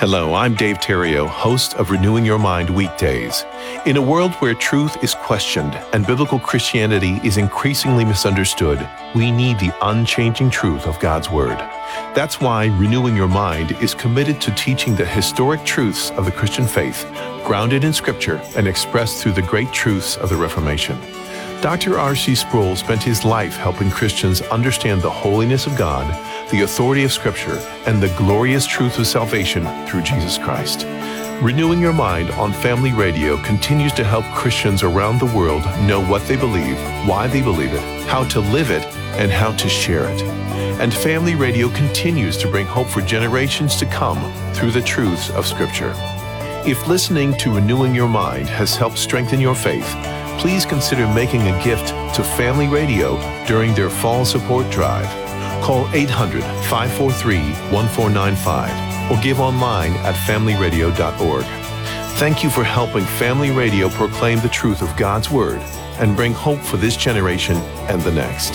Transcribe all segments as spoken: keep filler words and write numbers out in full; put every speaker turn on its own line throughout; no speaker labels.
Hello, I'm Dave Terrio, host of Renewing Your Mind Weekdays. In a world where truth is questioned and biblical Christianity is increasingly misunderstood, we need the unchanging truth of God's Word. That's why Renewing Your Mind is committed to teaching the historic truths of the Christian faith, grounded in Scripture and expressed through the great truths of the Reformation. Doctor R C Sproul spent his life helping Christians understand the holiness of God, the authority of Scripture, and the glorious truth of salvation through Jesus Christ. Renewing Your Mind on Family Radio continues to help Christians around the world know what they believe, why they believe it, how to live it, and how to share it. And Family Radio continues to bring hope for generations to come through the truths of Scripture. If listening to Renewing Your Mind has helped strengthen your faith, please consider making a gift to Family Radio during their fall support drive. Call eight hundred, five four three, one four nine five or give online at family radio dot org. Thank you for helping Family Radio proclaim the truth of God's Word and bring hope for this generation and the next.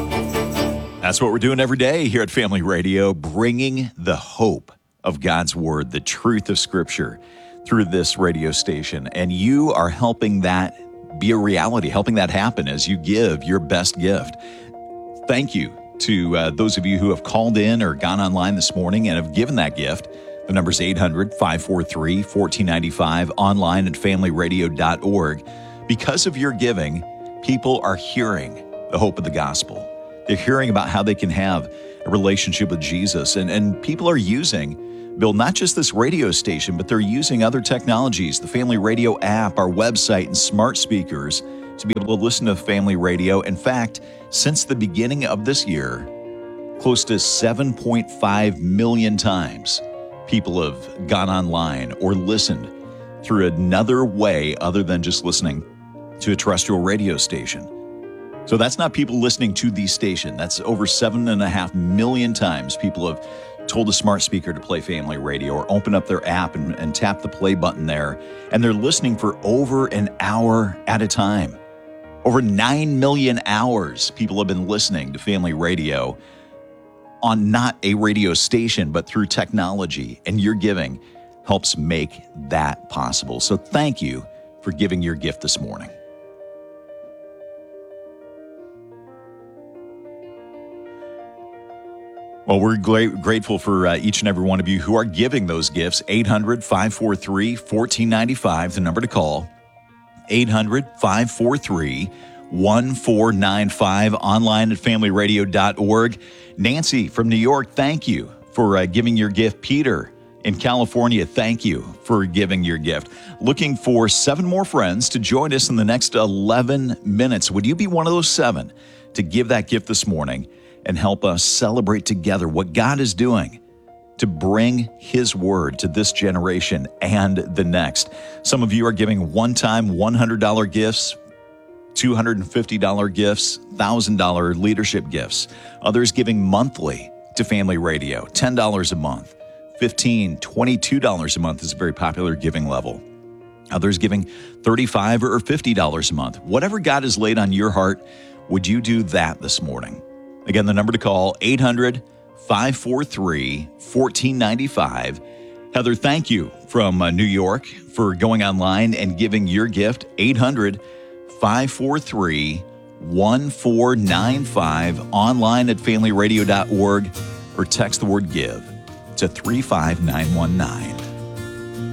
That's what we're doing every day here at Family Radio, bringing the hope of God's Word, the truth of Scripture through this radio station. And you are helping that be a reality, helping that happen as you give your best gift. Thank you to uh, those of you who have called in or gone online this morning and have given that gift. The number is eight hundred, five four three, one four nine five, online at family radio dot org. Because of your giving, people are hearing the hope of the gospel. They're hearing about how they can have a relationship with Jesus. And, and people are using, Bill, not just this radio station, but they're using other technologies, the Family Radio app, our website, and smart speakers to be able to listen to Family Radio. In fact, since the beginning of this year, close to seven point five million times people have gone online or listened through another way other than just listening to a terrestrial radio station. So that's not people listening to the station. That's over seven and a half million times people have told a smart speaker to play Family Radio or open up their app and, and tap the play button there. And they're listening for over an hour at a time. Over nine million hours people have been listening to Family Radio on not a radio station, but through technology. And your giving helps make that possible. So thank you for giving your gift this morning. Well, we're great, grateful for uh, each and every one of you who are giving those gifts. eight hundred, five four three, one four nine five, the number to call. eight hundred, five four three, one four nine five, online at family radio dot org. Nancy from New York, thank you for uh, giving your gift. Peter in California, thank you for giving your gift. Looking for seven more friends to join us in the next eleven minutes. Would you be one of those seven to give that gift this morning and help us celebrate together what God is doing to bring His Word to this generation and the next? Some of you are giving one-time one hundred dollars gifts, two hundred fifty dollars gifts, one thousand dollars leadership gifts. Others giving monthly to Family Radio, ten dollars a month, fifteen dollars, twenty-two dollars a month is a very popular giving level. Others giving thirty-five dollars or fifty dollars a month. Whatever God has laid on your heart, would you do that this morning? Again, the number to call, eight hundred, five four three, one four nine five. Heather, thank you from uh, New York for going online and giving your gift, eight hundred, five four three, one four nine five, online at family radio dot org, or text the word GIVE to three five nine one nine.